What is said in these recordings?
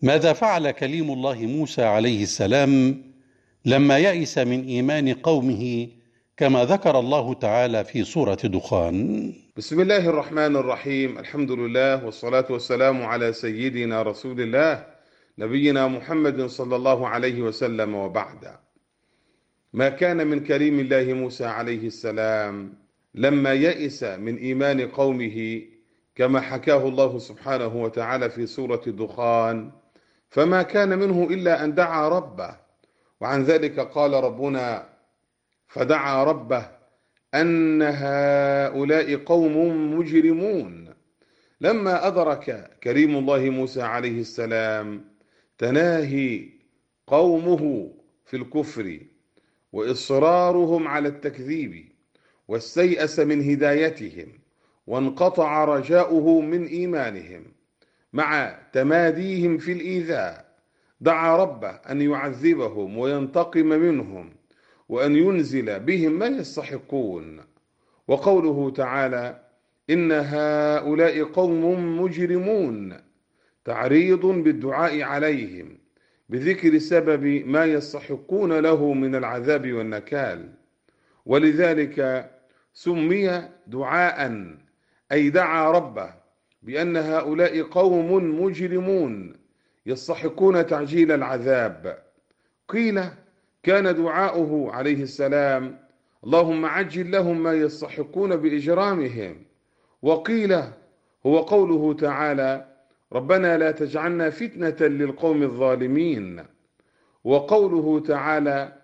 ماذا فعل كليم الله موسى عليه السلام لما يئس من إيمان قومه كما ذكر الله تعالى في سورة دخان؟ بسم الله الرحمن الرحيم. الحمد لله والصلاة والسلام على سيدنا رسول الله نبينا محمد صلى الله عليه وسلم، وبعد. ما كان من كريم الله موسى عليه السلام لما يئس من إيمان قومه كما حكاه الله سبحانه وتعالى في سورة الدخان، فما كان منه إلا أن دعا ربه. وعن ذلك قال ربنا: فدعا ربه أن هؤلاء قوم مجرمون. لما أدرك كريم الله موسى عليه السلام تناهي قومه في الكفر وإصرارهم على التكذيب، واستيأس من هدايتهم، وانقطع رجاؤه من إيمانهم مع تماديهم في الإيذاء، دعا ربه أن يعذبهم وينتقم منهم وأن ينزل بهم ما يستحقون. وقوله تعالى: إن هؤلاء قوم مجرمون، تعريض بالدعاء عليهم بذكر سبب ما يستحقون له من العذاب والنكال، ولذلك سمي دعاء، أي دعا ربه بأن هؤلاء قوم مجرمون يستحقون تعجيل العذاب. قيل كان دعاؤه عليه السلام: اللهم عجل لهم ما يستحقون بإجرامهم. وقيل هو قوله تعالى: ربنا لا تجعلنا فتنة للقوم الظالمين. وقوله تعالى: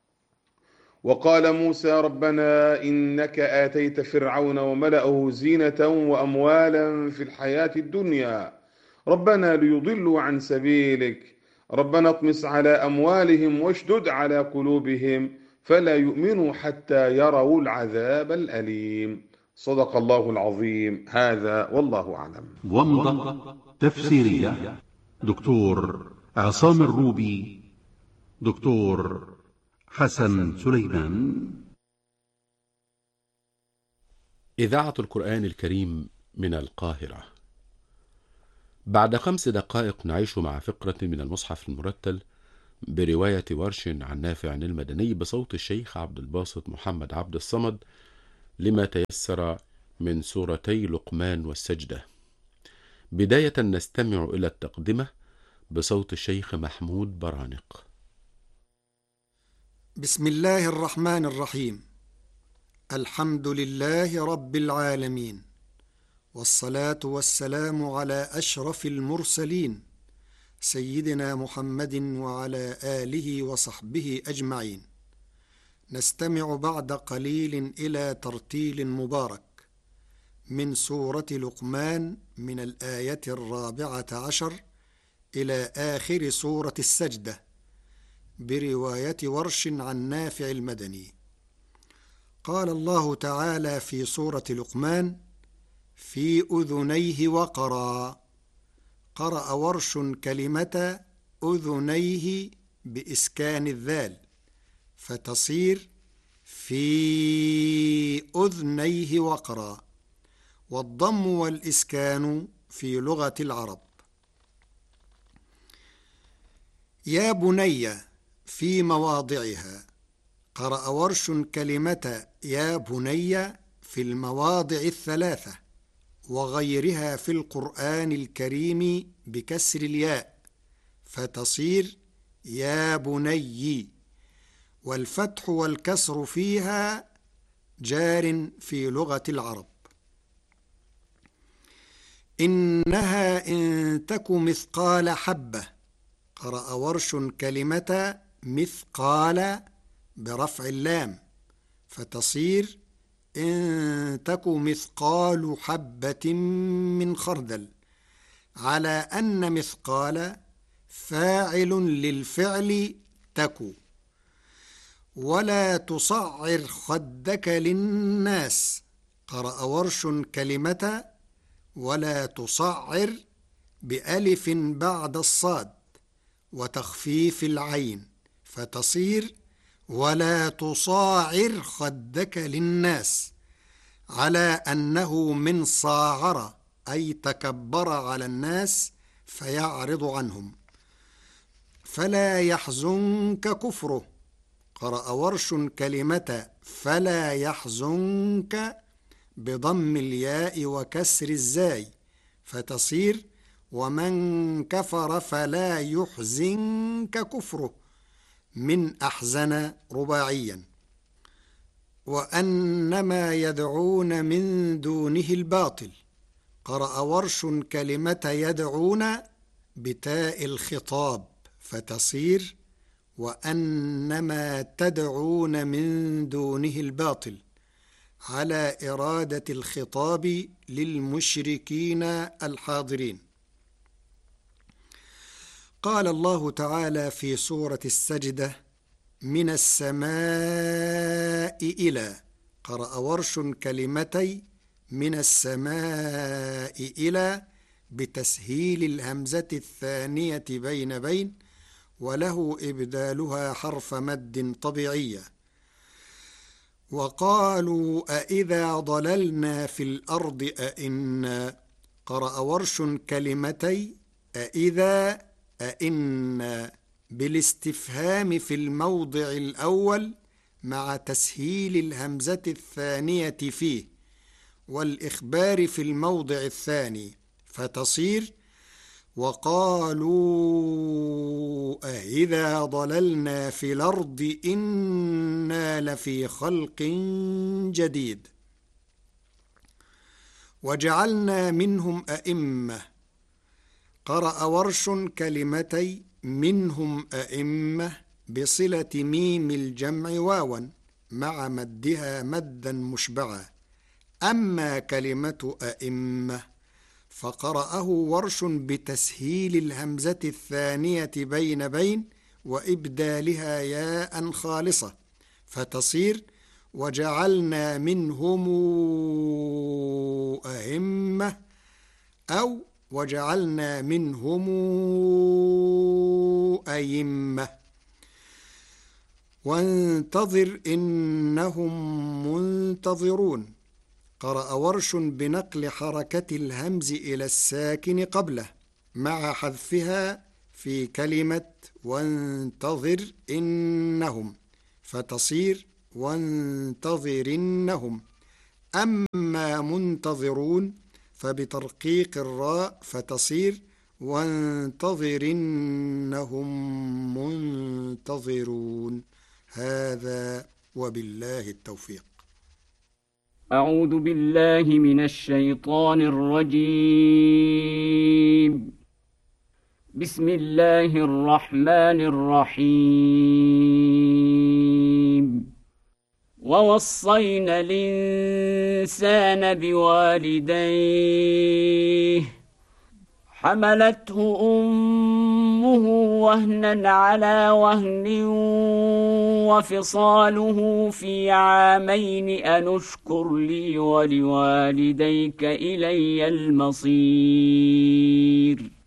وقال موسى ربنا إنك آتيت فرعون وملأه زينة وأموالا في الحياة الدنيا ربنا ليضلوا عن سبيلك ربنا اطمس على أموالهم واشدد على قلوبهم فلا يؤمنوا حتى يروا العذاب الأليم. صدق الله العظيم. هذا والله أعلم. ومضة تفسيرية دكتور عصام الروبي، دكتور حسن سليمان. إذاعة القرآن الكريم من القاهرة. بعد 5 دقائق نعيش مع فقرة من المصحف المرتل برواية ورش عن نافع المدني بصوت الشيخ عبد الباسط محمد عبد الصمد لما تيسر من سورتي لقمان والسجدة. بداية نستمع إلى التقدمة بصوت الشيخ محمود برانق. بسم الله الرحمن الرحيم. الحمد لله رب العالمين، والصلاة والسلام على أشرف المرسلين سيدنا محمد وعلى آله وصحبه أجمعين. نستمع بعد قليل إلى ترتيل مبارك من سورة لقمان من الآية 14 إلى آخر سورة السجدة برواية ورش عن نافع المدني. قال الله تعالى في سورة لقمان: في أذنيه وقرا. قرأ ورش كلمة أذنيه بإسكان الذال فتصير في أذنيه وقرا، والضم والإسكان في لغة العرب. يا بني في مواضعها. قرأ ورش كلمة يا بني في المواضع 3 وغيرها في القرآن الكريم بكسر الياء فتصير يا بني، والفتح والكسر فيها جار في لغة العرب. إنها إن تك مثقال حبة. قرأ ورش كلمة مثقال برفع اللام فتصير إن تك مثقال حبة من خردل، على أن مثقال فاعل للفعل تك. ولا تصعر خدك للناس. قرأ ورش كلمة ولا تصعر بألف بعد الصاد وتخفيف العين فتصير ولا تصاعر خدك للناس، على أنه من صاعر أي تكبر على الناس فيعرض عنهم. فلا يحزنك كفره. قرأ ورش كلمة فلا يحزنك بضم الياء وكسر الزاي، فتصير ومن كفر فلا يحزنك كفره، من أحزن رباعيا. وأنما يدعون من دونه الباطل. قرأ ورش كلمة يدعون بتاء الخطاب، فتصير وأنما تدعون من دونه الباطل، على إرادة الخطاب للمشركين الحاضرين. قال الله تعالى في سورة السجدة: من السماء إلى. قرأ ورش كلمتي من السماء إلى بتسهيل الهمزة الثانية بين وله إبدالها حرف مد طبيعية. وقالوا أإذا ضللنا في الأرض أإنا. قرأ ورش كلمتي أإذا أإنا بالاستفهام في الموضع الأول مع تسهيل الهمزة الثانية فيه، والإخبار في الموضع الثاني، فتصير وقالوا أإذا ضللنا في الأرض إنا لفي خلق جديد. وجعلنا منهم أئمة. قرأ ورش كلمتي منهم أئمة بصلة ميم الجمع واوا مع مدها مدا مشبعا. أما كلمة أئمة فقرأه ورش بتسهيل الهمزة الثانية بين وإبدالها ياء خالصة، فتصير وجعلنا منهم أئمة أو وجعلنا منهم أئمة. وانتظر إنهم منتظرون. قرأ ورش بنقل حركة الهمز إلى الساكن قبله مع حذفها في كلمة وانتظر إنهم، فتصير وانتظرنهم. أما منتظرون فبترقيق الراء، فتصير وانتظرنهم منتظرون. هذا وبالله التوفيق. أعوذ بالله من الشيطان الرجيم. بسم الله الرحمن الرحيم. ووصينا الإنسان بوالديه حملته أمه وهنا على وهن وفصاله في عامين أن اشكر لي ولوالديك إلي المصير.